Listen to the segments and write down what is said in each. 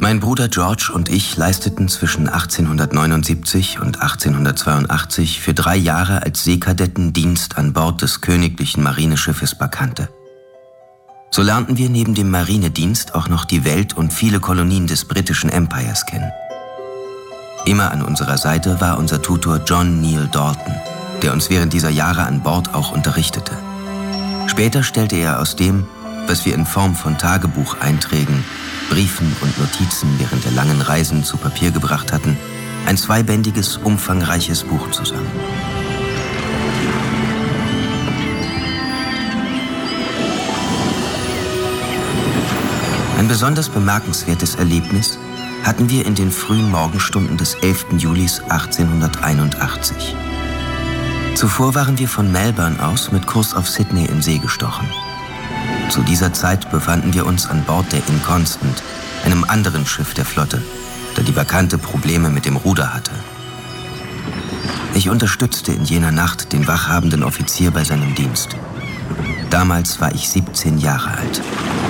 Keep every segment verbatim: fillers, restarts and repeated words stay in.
Mein Bruder George und ich leisteten zwischen achtzehnhundertneunundsiebzig und achtzehnhundertzweiundachtzig für drei Jahre als Seekadetten Dienst an Bord des königlichen Marineschiffes Bacante. So lernten wir neben dem Marinedienst auch noch die Welt und viele Kolonien des britischen Empires kennen. Immer an unserer Seite war unser Tutor John Neil Dalton, der uns während dieser Jahre an Bord auch unterrichtete. Später stellte er aus dem, was wir in Form von Tagebucheinträgen, Briefen und Notizen während der langen Reisen zu Papier gebracht hatten, ein zweibändiges, umfangreiches Buch zusammen. Ein besonders bemerkenswertes Erlebnis hatten wir in den frühen Morgenstunden des elften Juli achtzehnhunderteinundachtzig. Zuvor waren wir von Melbourne aus mit Kurs auf Sydney in See gestochen. Zu dieser Zeit befanden wir uns an Bord der Inconstant, einem anderen Schiff der Flotte, da die Bacante Probleme mit dem Ruder hatte. Ich unterstützte in jener Nacht den wachhabenden Offizier bei seinem Dienst. Damals war ich siebzehn Jahre alt.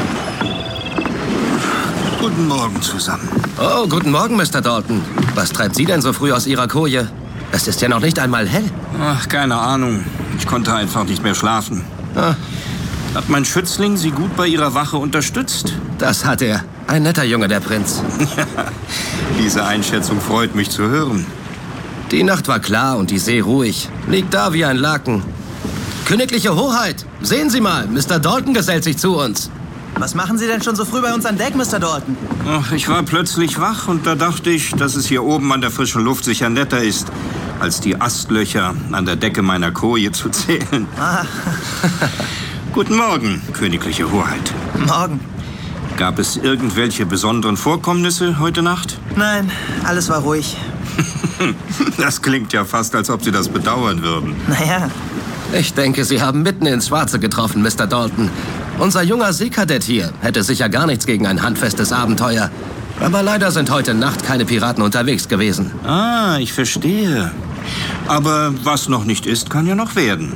Guten Morgen zusammen. Oh, guten Morgen, Mister Dalton. Was treibt Sie denn so früh aus Ihrer Koje? Es ist ja noch nicht einmal hell. Ach, keine Ahnung. Ich konnte einfach nicht mehr schlafen. Ah. Hat mein Schützling Sie gut bei Ihrer Wache unterstützt? Das hat er. Ein netter Junge, der Prinz. Ja, diese Einschätzung freut mich zu hören. Die Nacht war klar und die See ruhig. Liegt da wie ein Laken. Königliche Hoheit, sehen Sie mal, Mister Dalton gesellt sich zu uns. Was machen Sie denn schon so früh bei uns an Deck, Mister Dalton? Ach, ich war plötzlich wach und da dachte ich, dass es hier oben an der frischen Luft sicher netter ist, als die Astlöcher an der Decke meiner Koje zu zählen. Ah. Guten Morgen, königliche Hoheit. Morgen. Gab es irgendwelche besonderen Vorkommnisse heute Nacht? Nein, alles war ruhig. Das klingt ja fast, als ob Sie das bedauern würden. Naja. Ich denke, Sie haben mitten ins Schwarze getroffen, Mister Dalton. Unser junger Seekadett hier hätte sicher gar nichts gegen ein handfestes Abenteuer. Aber leider sind heute Nacht keine Piraten unterwegs gewesen. Ah, ich verstehe. Aber was noch nicht ist, kann ja noch werden.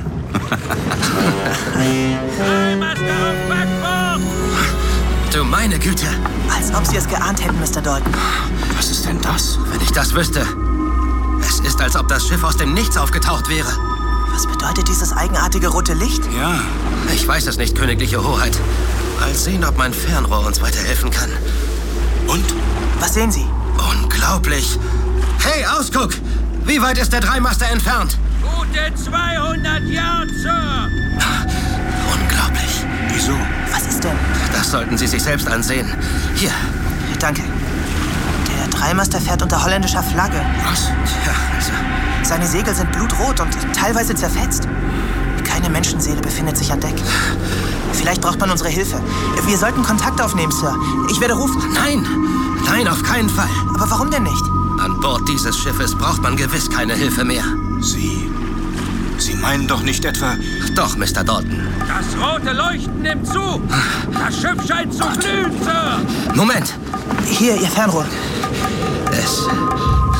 Du meine Güte. Als ob Sie es geahnt hätten, Mister Dalton. Was ist denn das? Wenn ich das wüsste. Es ist, als ob das Schiff aus dem Nichts aufgetaucht wäre. Was bedeutet dieses eigenartige rote Licht? Ja. Ich weiß es nicht, königliche Hoheit. Mal sehen, ob mein Fernrohr uns weiterhelfen kann. Und? Was sehen Sie? Unglaublich. Hey, Ausguck! Wie weit ist der Dreimaster entfernt? Gute zweihundert Yards, Sir. Unglaublich. Wieso? Was ist denn? Das sollten Sie sich selbst ansehen. Hier. Danke. Der Dreimaster fährt unter holländischer Flagge. Was? Tja, also. Seine Segel sind blutrot und teilweise zerfetzt. Keine Menschenseele befindet sich an Deck. Vielleicht braucht man unsere Hilfe. Wir sollten Kontakt aufnehmen, Sir. Ich werde rufen. Nein, nein, auf keinen Fall. Aber warum denn nicht? An Bord dieses Schiffes braucht man gewiss keine Hilfe mehr. Sie... Sie meinen doch nicht etwa... Doch, Mister Dalton. Das rote Leuchten nimmt zu. Das Schiff scheint zu glühen, Sir. Moment. Hier, Ihr Fernrohr. Es...